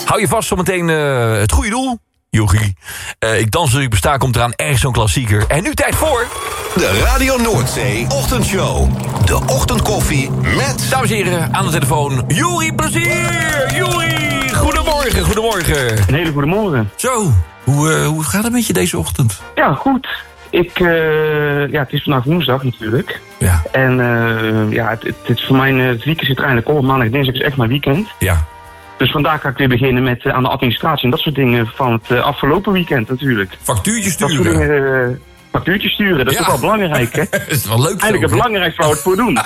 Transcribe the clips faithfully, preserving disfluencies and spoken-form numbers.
Hou je vast, zometeen uh, het goede doel. Jochie. Uh, ik dans dus, ik besta, komt eraan. Erg zo'n klassieker. En nu tijd voor... De Radio Noordzee Ochtendshow. De ochtendkoffie met... Dames en heren, aan de telefoon. Juri Plezier! Juri, goedemorgen, goedemorgen. Een hele goede morgen. Zo, hoe, uh, hoe gaat het met je deze ochtend? Ja, goed. Ik, uh, ja, het is vandaag woensdag natuurlijk. Ja. En uh, ja, het, het is voor mij, uh, het weekend zit er eindelijk op. Maandag, dinsdag is echt mijn weekend. Ja. Dus vandaag ga ik weer beginnen met uh, aan de administratie en dat soort dingen van het uh, afgelopen weekend natuurlijk. Factuurtjes sturen. Dat soort dingen, uh, factuurtjes sturen, dat is ja. toch wel belangrijk, hè? Dat is wel leuk. Eigenlijk het belangrijkste waar we het voor doen.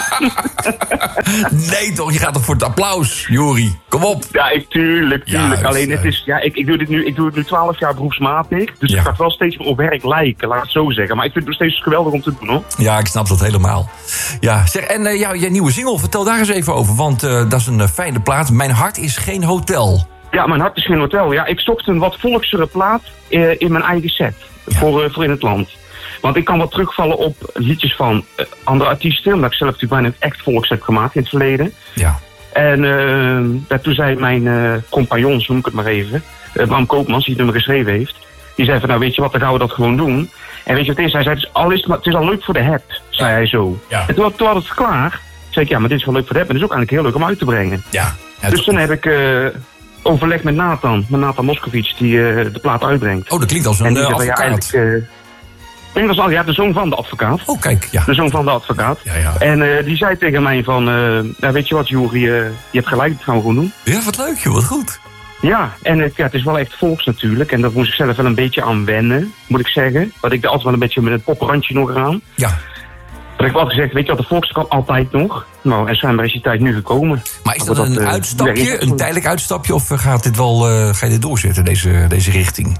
Nee toch, je gaat toch voor het applaus, Juri. Kom op. Ja, ik, tuurlijk, tuurlijk. Ja, Alleen is, het is, ja, ik, ik, doe dit nu, ik doe het nu twaalf jaar beroepsmatig. Dus ja. het gaat wel steeds meer op werk lijken, laat ik het zo zeggen. Maar ik vind het nog steeds geweldig om te doen, hoor. Ja, ik snap dat helemaal. Ja, zeg, en uh, jou, je nieuwe single, vertel daar eens even over. Want uh, dat is een uh, fijne plaat. Mijn hart is geen hotel. Ja, mijn hart is geen hotel. Ja, ik zocht een wat volksere plaat uh, in mijn eigen set. Ja. Voor, uh, voor in het land. Want ik kan wat terugvallen op liedjes van uh, andere artiesten. Omdat ik zelf natuurlijk bijna echt volks heb gemaakt in het verleden. Ja. En uh, toen zei mijn uh, compagnon, zo noem ik het maar even. Uh, Bram Koopmans, die het nummer geschreven heeft. Die zei van, nou weet je wat, dan gaan we dat gewoon doen. En weet je wat het is? Hij zei, het is, al is het, maar, het is al leuk voor de heb, zei hij zo. Ja. En toen, toen had het klaar. zei ik, ja, maar dit is wel leuk voor de heb. En het is ook eigenlijk heel leuk om uit te brengen. Ja. Ja, dus toen heb ik uh, overleg met Nathan, met Nathan Moskovic, die uh, de plaat uitbrengt. Oh, dat klinkt als een uh, advocaat. Ja, uh, ik was al, ja, de zoon van de advocaat. Oh, kijk, ja. De zoon van de advocaat. Ja, ja. En uh, die zei tegen mij van, uh, nou, weet je wat, Juri, uh, je hebt gelijk, dat gaan we gewoon doen. Ja, wat leuk, joh, wat goed. Ja, en uh, ja, het is wel echt volks natuurlijk. En daar moest ik zelf wel een beetje aan wennen, moet ik zeggen. Want ik deed altijd wel een beetje met een poprandje nog aan. Ja. Maar ik heb altijd gezegd, weet je wat, de volks kan altijd nog. Nou, en schijnbaar is die tijd nu gekomen. Maar is dat, dat een uh, uitstapje, ja, een tijdelijk uitstapje? Of gaat dit wel, uh, ga je dit doorzetten, deze, deze richting?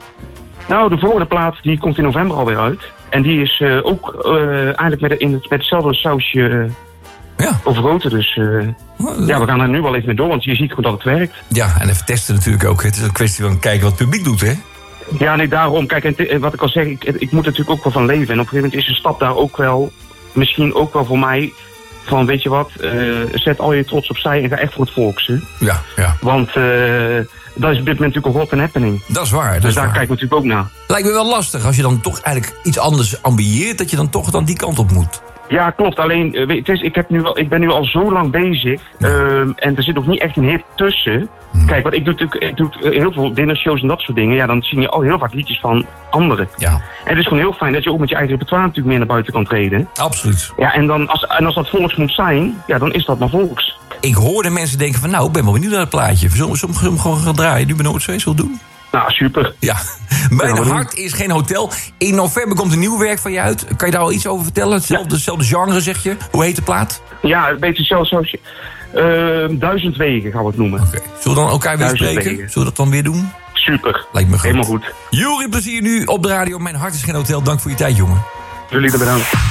Nou, de volgende plaat die komt in november alweer uit. En die is uh, ook uh, eigenlijk met, in het, met hetzelfde sausje uh, ja. overgoten. Dus uh, oh, ja, we gaan er nu wel even mee door, want je ziet gewoon dat het werkt. Ja, en even testen natuurlijk ook. Het is een kwestie van kijken wat het publiek doet, hè? Ja, nee, daarom. Kijk, en wat ik al zeg, ik, ik moet natuurlijk ook wel van leven. En op een gegeven moment is een stap daar ook wel, misschien ook wel voor mij, van weet je wat, uh, zet al je trots opzij en ga echt voor het volks. Ja, ja. Want uh, dat is op dit moment natuurlijk een hot en happening. Dat is waar. Dat dus is daar waar. kijk ik natuurlijk ook naar. Lijkt me wel lastig als je dan toch eigenlijk iets anders ambieert, dat je dan toch dan die kant op moet. Ja, klopt. Alleen, uh, het is, ik, heb nu wel, ik ben nu al zo lang bezig. Ja. Uh, en er zit nog niet echt een hit tussen. Hmm. Kijk, wat ik doe natuurlijk, ik doe heel veel dinnershows en dat soort dingen. Ja, dan zie je al heel vaak liedjes van anderen. Ja. En het is gewoon heel fijn dat je ook met je eigen repertoire natuurlijk meer naar buiten kan treden. Absoluut. Ja, en, dan, als, en als dat volks moet zijn, ja, dan is dat maar volks. Ik hoorde mensen denken van, nou, ik ben wel benieuwd naar het plaatje. Zullen we hem gewoon gaan draaien? Nu ben ik nooit zo eens wil doen. Nou, super. Ja, Mijn hart is geen hotel. In november komt een nieuw werk van je uit. Kan je daar al iets over vertellen? Hetzelfde, ja. hetzelfde genre, zeg je. Hoe heet de plaat? Ja, een beetje zelfs zoals je... Uh, duizend wegen gaan we het noemen. Oké. Okay. Zullen we dan elkaar weer duizend spreken? Wegen. Zullen we dat dan weer doen? Super. Lijkt me goed. Helemaal goed. Juri Plezier nu op de radio. Mijn hart is geen hotel. Dank voor je tijd, jongen. Jullie bedankt.